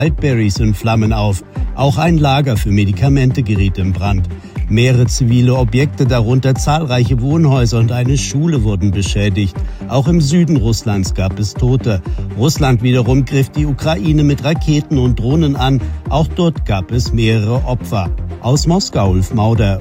Wildberries in Flammen auf. Auch ein Lager für Medikamente geriet in Brand. Mehrere zivile Objekte, darunter zahlreiche Wohnhäuser und eine Schule, wurden beschädigt. Auch im Süden Russlands gab es Tote. Russland wiederum griff die Ukraine mit Raketen und Drohnen an. Auch dort gab es mehrere Opfer. Aus Moskau, Ulf Mauder.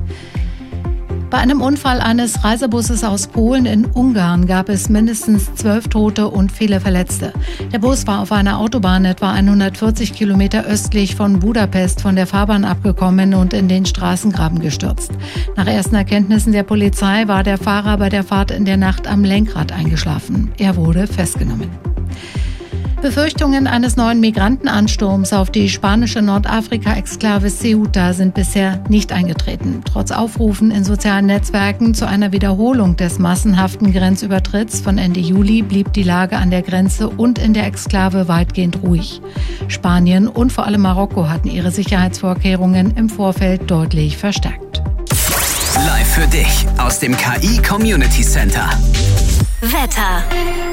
Bei einem Unfall eines Reisebusses aus Polen in Ungarn gab es mindestens 12 Tote und viele Verletzte. Der Bus war auf einer Autobahn etwa 140 Kilometer östlich von Budapest von der Fahrbahn abgekommen und in den Straßengraben gestürzt. Nach ersten Erkenntnissen der Polizei war der Fahrer bei der Fahrt in der Nacht am Lenkrad eingeschlafen. Er wurde festgenommen. Befürchtungen eines neuen Migrantenansturms auf die spanische Nordafrika-Exklave Ceuta sind bisher nicht eingetreten. Trotz Aufrufen in sozialen Netzwerken zu einer Wiederholung des massenhaften Grenzübertritts von Ende Juli blieb die Lage an der Grenze und in der Exklave weitgehend ruhig. Spanien und vor allem Marokko hatten ihre Sicherheitsvorkehrungen im Vorfeld deutlich verstärkt. Live für dich aus dem KI Community Center. Wetter.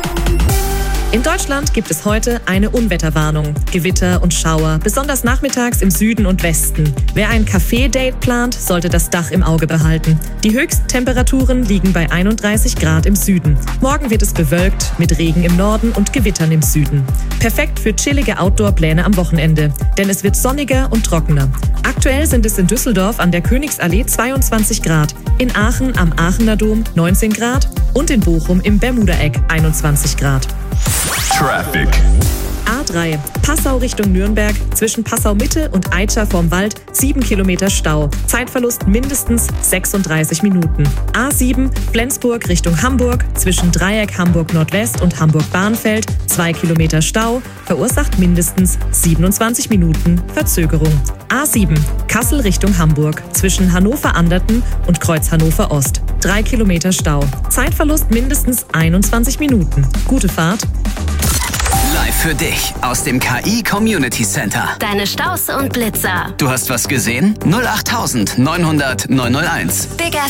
In Deutschland gibt es heute eine Unwetterwarnung. Gewitter und Schauer, besonders nachmittags im Süden und Westen. Wer ein Café-Date plant, sollte das Dach im Auge behalten. Die Höchsttemperaturen liegen bei 31 Grad im Süden. Morgen wird es bewölkt, mit Regen im Norden und Gewittern im Süden. Perfekt für chillige Outdoor-Pläne am Wochenende, denn es wird sonniger und trockener. Aktuell sind es in Düsseldorf an der Königsallee 22 Grad, in Aachen am Aachener Dom 19 Grad und in Bochum im Bermuda-Eck 21 Grad. Traffic. A3, Passau Richtung Nürnberg, zwischen Passau-Mitte und Eitscher vorm Wald 7 Kilometer Stau. Zeitverlust mindestens 36 Minuten. A7, Flensburg Richtung Hamburg, zwischen Dreieck Hamburg Nordwest und Hamburg-Bahnfeld 2 Kilometer Stau, verursacht mindestens 27 Minuten Verzögerung. A7, Kassel Richtung Hamburg, zwischen Hannover-Anderten und Kreuz Hannover Ost 3 Kilometer Stau. Zeitverlust mindestens 21 Minuten. Gute Fahrt. Live für dich aus dem KI Community Center. Deine Staus und Blitzer. Du hast was gesehen? 08900 901. Big